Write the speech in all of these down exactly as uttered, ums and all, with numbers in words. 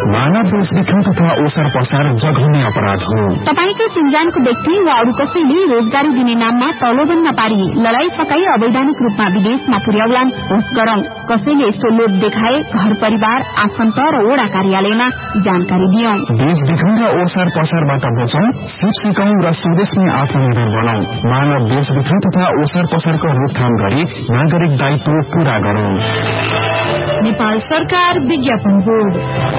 मानव बेचबिखन तथा ओसार पसार जघन्य अपराध हो। तपाईकै चिन्जानको व्यक्ति वा अरू कसैले रोजगारी दिने नाममा प्रलोभन नपारी लडाई पकाई अवैधानिक रूपमा विदेशमा पुर्याउलान् होस् गरौं। कसैले यस्तो लोभ देखाए घर परिवार आफन्त र वडा कार्यालयमा जानकारी दियौं। बेचबिखन र ओसार पसारबाट बचौं, सिप सिकौं र स्वदेशमै आत्मनिर्भर बनाऊ। मानव बेचबिखन तथा ओसार पसारको रोकथाम गरी नागरिक दायित्व पूरा गरौं। नेपाल सरकार विज्ञापन बोर्ड।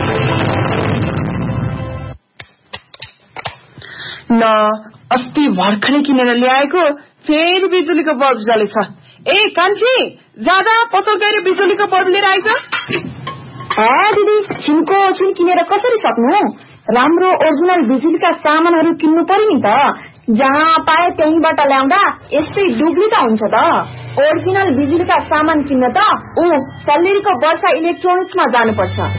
ल अस्ति भर्खरै किनेर ल्याएको फेरि बिजुलीको बल्ब जलेछ। ए कान्छी ज्यादा पसल गएर बिजुलीको बल्ब लिएर आइज। दिदी छिनको छिन किनेर कसरी सक्नु? राम्रो ओरिजिनल बिजुलीका सामानहरू किन्नु पर्यो नि त। जहाँ पाए त्यहीँबाट ल्याउँदा यस्तै डुब्ली त हुन्छ त। ओरिजिनल बिजुलीका सामान किन्न त ऊ सल्लेरीको वर्षा इलेक्ट्रोनिक्समा जानुपर्छ।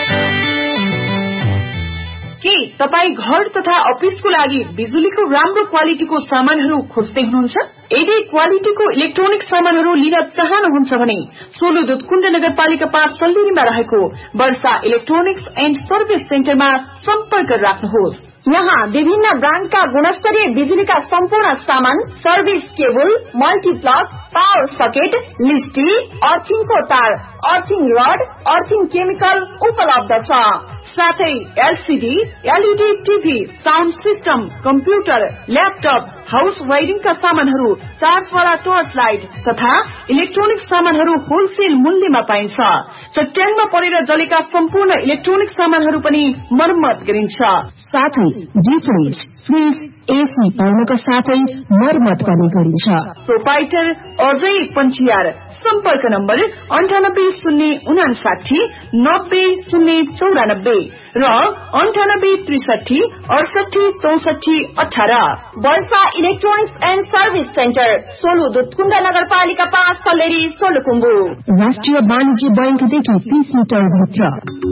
के तपाई घर तथा अफिसको लागि बिजुलीको राम्रो क्वालिटीको सामानहरू खोज्दै हुनुहुन्छ? यदि क्वालिटीको इलेक्ट्रोनिक सामानहरू लिन चाहनुहुन्छ भने सोलु दुधकुण्ड नगरपालिका पाँच सल्लेरीमा रहेको वर्षा इलेक्ट्रोनिक्स एण्ड सर्भिस सेन्टरमा सम्पर्क राख्नुहोस्। यहाँ विभिन्न ब्रान्डका गुणस्तरीय बिजुलीका सम्पूर्ण सामान, service cable, multiplug, power socket, लिस्टी, अर्थिङको तार, अर्थिङ रड, अर्थिङ केमिकल उपलब्ध छ। साथै LCD, LED TV, sound system, computer, laptop, house वायरिङका सामानहरू, चार्जवाला टर्च लाइट तथा इलेक्ट्रोनिक सामानहरू होलसेल मूल्यमा पाइन्छ। चट्याङमा परेर जलेका सम्पूर्ण इलेक्ट्रोनिक सामानहरू पनि मर्मत गरिन्छ। साथै डीप फ्रिज, फ्रिज, एसी पाउनका साथै मर्मत पनि गरिन्छ। प्रोपाइटर अजय पञ्चियार। सम्पर्क नम्बर अन्ठानब्बे शून्य उनासाठी नब्बे शून्य चौरानब्बे र अन्ठानब्बे त्रिसठी अडसठी चौसठी अठार। वर्षा electronics and service centre, Solu Dudhkund नगरपालिका पाँच सल्लेरी सोलुखुम्बु। राष्ट्रिय वाणिज्य बैंकदेखि तीस मिटर भित्र।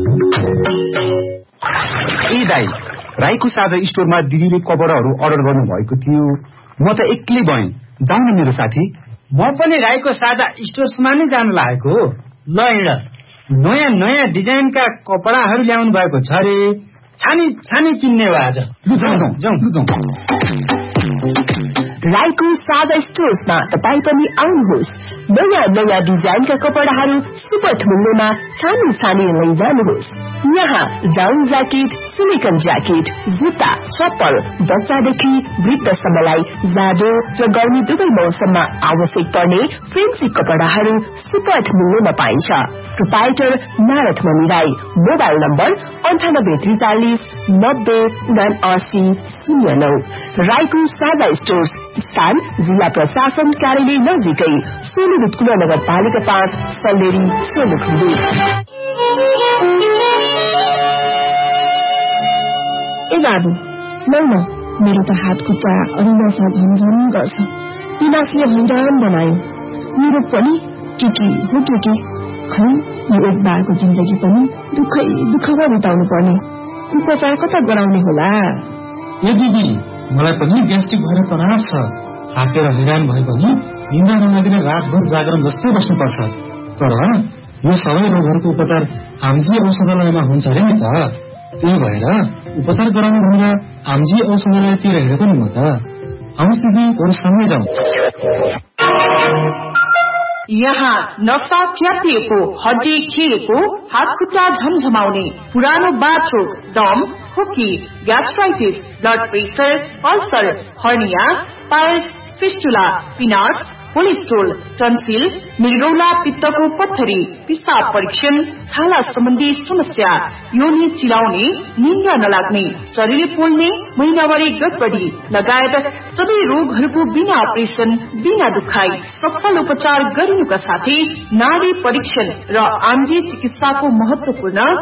ए दाइ, राईको साझा स्टोरमा दिदीले कपडाहरू अर्डर गर्नु भएको थियो। म त एक्लै भएँ, जाउँ न मेरो साथी। म पनि राईको साझा स्टोर्समा नै जान लागेको। ल हिँड, नयाँ नयाँ डिजाइनका कपडाहरू ल्याउनु भएको छ रे। छानी छानी किन्ने हो आज। राईको साझा स्टोर्समा तपाईँ पनि आउनुहोस्। नयाँ नयाँ डिजाइनका कपडाहरू सुपथ मूल्यमा छानी छानी लैजानुहोस्। यहाँ डाउन ज्याकेट, सिलिकन ज्याकेट, जुत्ता, चप्पल, बच्चादेखि वृद्धसम्मलाई जाडो र गर्मी दुवै मौसममा आवश्यक पर्ने फेन्सी कपडाहरू सुपथ मूल्यमा पाइन्छ। प्रोपाइटर नारद मणि राई। मोबाइल नम्बर अन्ठानब्बे त्रिचालिस नब्बे उनासी शून्य नौ। राईको साझा स्टोर्स स्थान जिल्ला प्रशासन कार्यालय नजिकै, सोलु दुधकुण्ड नगरपालिका पाँच सल्लेरी सोलुखुम्बु। ए बाबु लौ न, मेरो त हात खुट्टा अनि नसा झमझम गर्छ। पिनासले हैरान बनायो। मेरो पनि के के हो के के खै, यो एक बारको जिन्दगी पनि दुःखै दुःखमा बिताउनु पर्ने। उपचार कता गराउने होला? ए दिदी, मलाई पनि ग्यास्ट्रिक भएर तनाव छ। थाकेर हैरान भए पनि निन्द्रा नलागिने रातभर जागरण जस्तै बस्नुपर्छ। तर यो सबै रोगहरूको उपचार आमजी औषधालयमा हुन्छ अरे नि त। त्यही भएर उपचार गराउनु भनेर आमजी औषधालयतिर हिँडेको नि म त। आउनुहोस् दिदी, अरू सँगै जाउँ। यहाँ नसा च्यापिएको, हड्डी खिएको, हात खुट्टा झमझमाउने, पुरानो बाथरूम, दम, खोकी, gastritis, blood pressure, ulcer, hernia, piles, fistula, पिनास, cholesterol, tonsil, मृगौला पित्तको पत्थरी, पिसाब परीक्षण, छाला सम्बन्धी समस्या, योनि चिलाउने, निन्द्रा नलाग्ने, शरीर पोल्ने, महिनावारी गडबडी लगायत सबै रोगहरूको बिना अपरेसन, बिना दुखाइ सफल उपचार गरिनुका साथै नाडी परीक्षण र आम्जी चिकित्साको महत्वपूर्ण